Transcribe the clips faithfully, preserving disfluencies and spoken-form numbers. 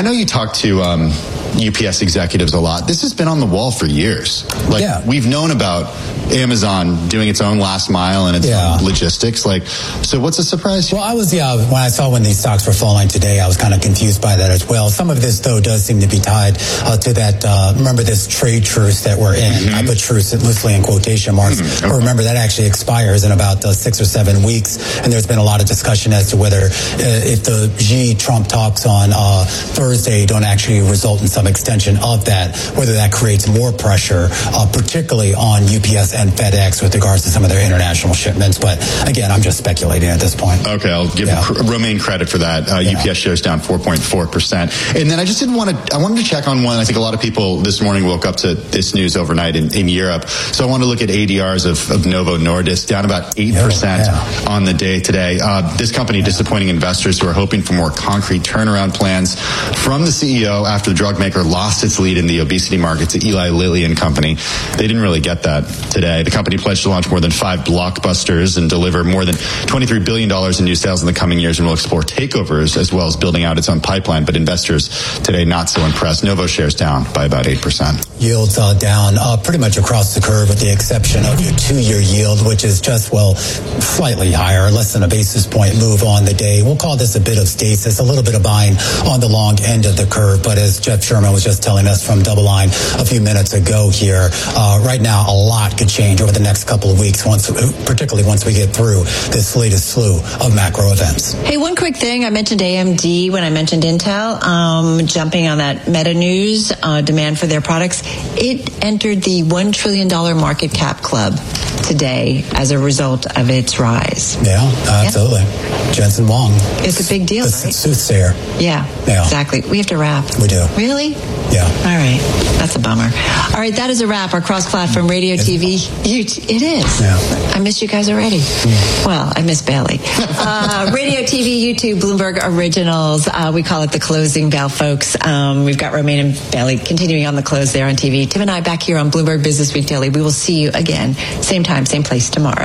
I know you talk to um, U P S executives a lot. This has been on the wall for years. Like, yeah. we've known about Amazon doing its own last mile and its yeah. own logistics. Like, so what's a surprise? Well, I was, yeah, when I saw when these stocks were falling today, I was kind of confused by that as well. Some of this, though, does seem to be tied uh, to that, uh, remember this trade truce that we're in. Mm-hmm. I put truce loosely in quotation marks. Mm-hmm. Okay. But remember, that actually expires in about uh, six or seven weeks. And there's been a lot of discussion as to whether uh, if the Xi-Trump talks on uh, Thursday don't actually result in some extension of that, whether that creates more pressure, uh, particularly on U P S and FedEx with regards to some of their international shipments. But again, I'm just speculating at this point. Okay, I'll give yeah. Romain credit for that. Uh, yeah. U P S shares down four point four percent. And then I just didn't want to, I wanted to check on one. I think a lot of people this morning woke up to this news overnight in, in Europe. So I want to look at A D Rs of, of Novo Nordisk, down about eight percent yeah. on the day today. Uh, this company yeah. disappointing investors who are hoping for more concrete turnaround plans from the C E O after the drug maker lost its lead in the obesity market to Eli Lilly and Company. They didn't really get that today. The company pledged to launch more than five blockbusters and deliver more than twenty-three billion dollars in new sales in the coming years, and will explore takeovers as well as building out its own pipeline. But investors today not so impressed. Novo shares down by about eight percent. Yields uh, down uh, pretty much across the curve with the exception of your two-year yield, which is just, well, slightly higher, less than a basis point move on the day. We'll call this a bit of stasis, a little bit of buying on the long end of the curve. But as Jeff Sherman was just telling us from Double Line a few minutes ago here, uh, right now a lot could change over the next couple of weeks, once, particularly once we get through this latest slew of macro events. Hey, one quick thing. I mentioned A M D when I mentioned Intel, um, jumping on that Meta news, uh, demand for their products. It entered the one trillion dollars market cap club today as a result of its rise. Yeah, absolutely. Yeah. Jensen Huang. It's a big deal, the right? Soothsayer. Yeah, yeah, exactly. We have to wrap. We do. Really? Yeah. All right. That's a bummer. All right, that is a wrap. Our cross-platform radio T V. You, it is. Yeah. I miss you guys already. Mm. Well, I miss Bailey. uh, radio, T V, YouTube, Bloomberg Originals. Uh, we call it the closing bell, folks. Um, we've got Romain and Bailey continuing on the close there on T V. Tim and I back here on Bloomberg Business Week Daily. We will see you again, same time, same place tomorrow.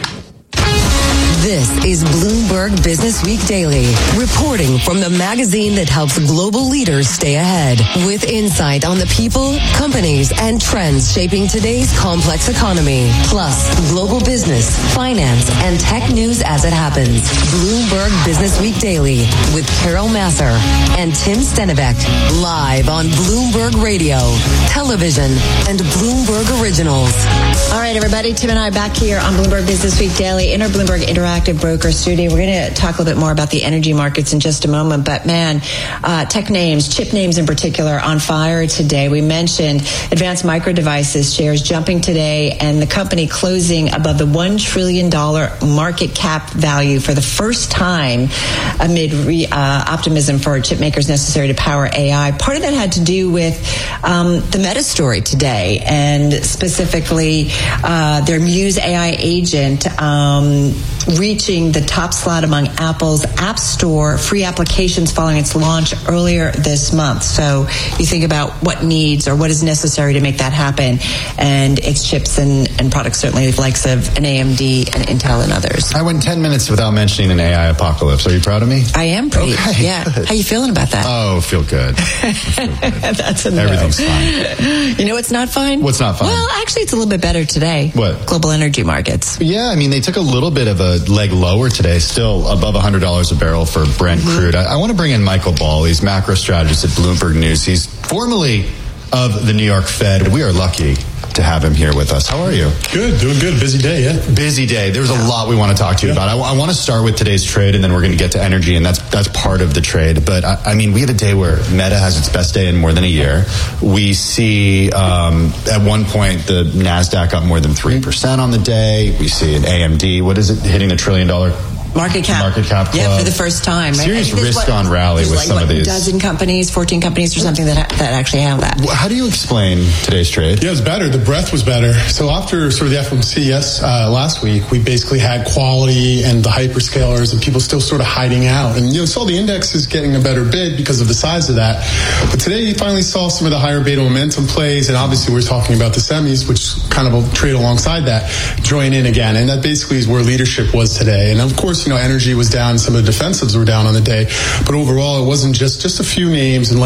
This is Bloomberg Business Week Daily, reporting from the magazine that helps global leaders stay ahead, with insight on the people, companies, and trends shaping today's complex economy, plus global business, finance, and tech news as it happens. Bloomberg Business Week Daily with Carol Masser and Tim Stenivek, live on Bloomberg Radio, television, and Bloomberg Originals. All right, everybody, Tim and I back here on Bloomberg Business Week Daily in our Bloomberg Interactive Broker Studio. We're going to talk a little bit more about the energy markets in just a moment. But man, uh, tech names, chip names in particular, on fire today. We mentioned Advanced Micro Devices shares jumping today, and the company closing above the one trillion dollars market cap value for the first time amid re, uh, optimism for chip makers necessary to power A I. Part of that had to do with um, the Meta story today, and specifically uh, their Muse A I agent um, reaching the top slot among Apple's App Store free applications following its launch earlier this month. So you think about what needs or what is necessary to make that happen, and its chips and, and products, certainly the likes of an A M D and Intel and others. I went ten minutes without mentioning an A I apocalypse. Are you proud of me? I am pretty. Okay, yeah. good. How you feeling about that? Oh, feel good. I feel good. That's a no. Everything's fine. You know what's not fine? What's not fine? Well, actually, it's a little bit better today. What? Global energy markets. Yeah, I mean, they took a little bit of a leg lower today, still above one hundred dollars a barrel for Brent mm-hmm. crude. I, I want to bring in Michael Ball. He's macro strategist at Bloomberg News. He's formerly of the New York Fed. We are lucky to have him here with us. How are you? Good, doing good. Busy day, yeah. Busy day. There's a lot we want to talk to you yeah. about. I, I want to start with today's trade, and then we're going to get to energy, and that's that's part of the trade. But, I, I mean, we have a day where Meta has its best day in more than a year. We see, um, at one point, the NASDAQ up more than three percent on the day. We see an A M D, what is it, hitting a trillion dollar Market cap. Market cap club. Yeah, for the first time. Right? Serious risk on rally with like, some what, of these. A dozen companies, fourteen companies or something that that actually have that. How do you explain today's trade? Yeah, it was better. The breadth was better. So after sort of the F O M C S uh, last week, we basically had quality and the hyperscalers and people still sort of hiding out. And, you know, saw the index is getting a better bid because of the size of that. But today you finally saw some of the higher beta momentum plays. And obviously we're talking about the semis, which kind of a trade alongside that, join in again. And that basically is where leadership was today. And of course, you know, energy was down. Some of the defensives were down on the day, but overall, it wasn't just just a few names and